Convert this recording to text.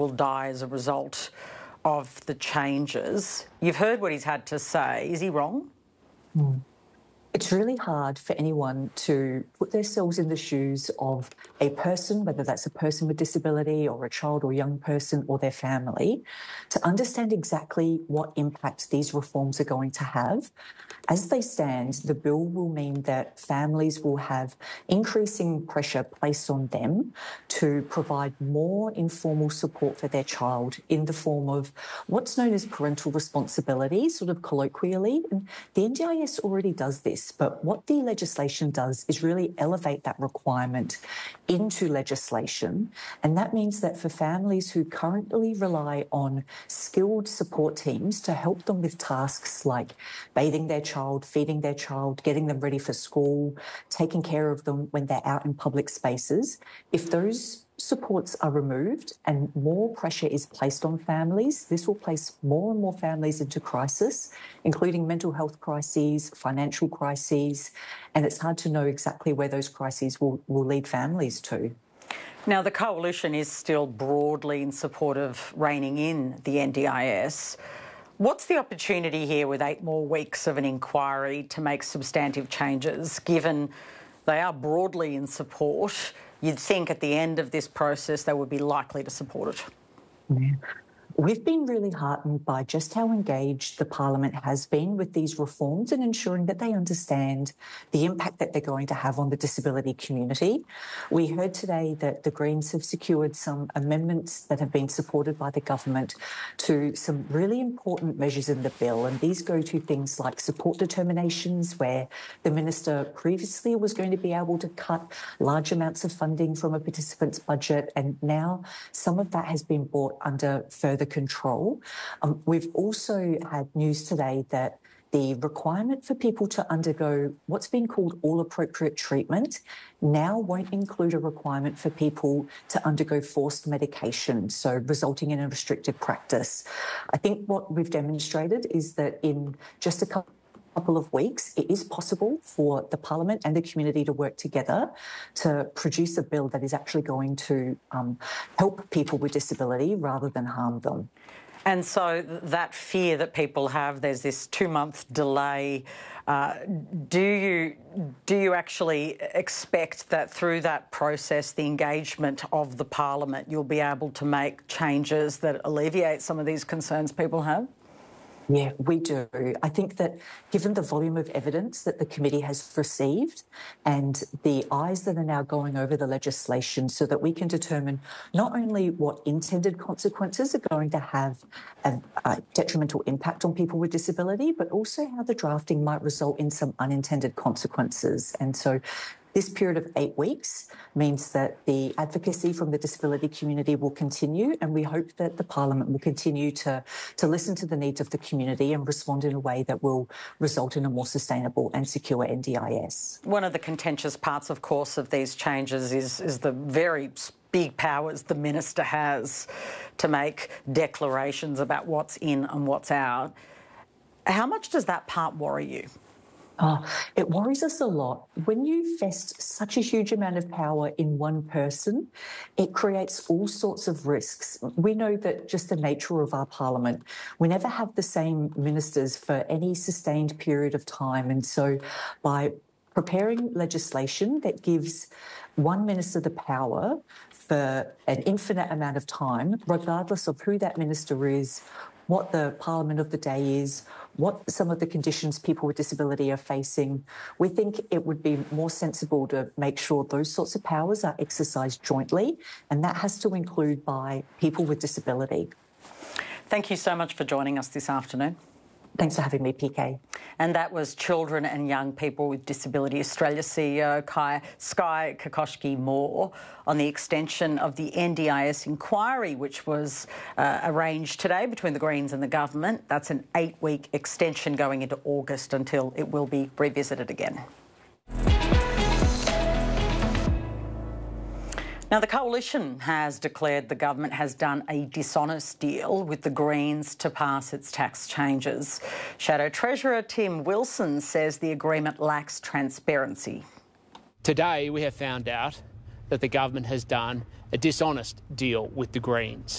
die as a result of the changes. You've heard what he's had to say. Is he wrong? It's really hard for anyone to put themselves in the shoes of a person, whether that's a person with disability or a child or young person or their family, to understand exactly what impact these reforms are going to have. As they stand, the bill will mean that families will have increasing pressure placed on them to provide more informal support for their child in the form of what's known as parental responsibility, sort of colloquially. And the NDIS already does this, but what the legislation does is really elevate that requirement into legislation. And that means that for families who currently rely on skilled support teams to help them with tasks like bathing their child, feeding their child, getting them ready for school, taking care of them when they're out in public spaces, if those supports are removed and more pressure is placed on families, this will place more and more families into crisis, including mental health crises, financial crises, and it's hard to know exactly where those crises will lead families to. Now, the Coalition is still broadly in support of reining in the NDIS. What's the opportunity here with 8 more weeks of an inquiry to make substantive changes, given they are broadly in support? You'd think at the end of this process they would be likely to support it. Yeah. We've been really heartened by just how engaged the Parliament has been with these reforms and ensuring that they understand the impact that they're going to have on the disability community. We heard today that the Greens have secured some amendments that have been supported by the government to some really important measures in the bill, and these go to things like support determinations, where the Minister previously was going to be able to cut large amounts of funding from a participant's budget, and now some of that has been brought under further control. We've also had news today that the requirement for people to undergo what's been called all appropriate treatment now won't include a requirement for people to undergo forced medication, so resulting in a restricted practice. I think what we've demonstrated is that in just a couple of weeks, it is possible for the Parliament and the community to work together to produce a bill that is actually going to help people with disability rather than harm them. And so that fear that people have, there's this 2-month delay. Do you actually expect that through that process, the engagement of the Parliament, you'll be able to make changes that alleviate some of these concerns people have? Yeah, we do. I think that given the volume of evidence that the committee has received and the eyes that are now going over the legislation so that we can determine not only what intended consequences are going to have a detrimental impact on people with disability, but also how the drafting might result in some unintended consequences. And so this period of 8 weeks means that the advocacy from the disability community will continue, and we hope that the Parliament will continue to listen to the needs of the community and respond in a way that will result in a more sustainable and secure NDIS. One of the contentious parts, of course, of these changes is the very big powers the Minister has to make declarations about what's in and what's out. How much does that part worry you? Oh, it worries us a lot. When you vest such a huge amount of power in one person, it creates all sorts of risks. We know that just the nature of our Parliament, we never have the same ministers for any sustained period of time. And so by preparing legislation that gives one minister the power for an infinite amount of time, regardless of who that minister is, what the Parliament of the day is, what some of the conditions people with disability are facing, we think it would be more sensible to make sure those sorts of powers are exercised jointly, and that has to include by people with disability. Thank you so much for joining us this afternoon. Thanks for having me, PK. And that was Children and Young People with Disability Australia CEO Skye Kokoschky-Moore on the extension of the NDIS inquiry, which was arranged today between the Greens and the government. That's an 8-week extension going into August until it will be revisited again. Now, the Coalition has declared the government has done a dishonest deal with the Greens to pass its tax changes. Shadow Treasurer Tim Wilson says the agreement lacks transparency. Today we have found out that the government has done a dishonest deal with the Greens.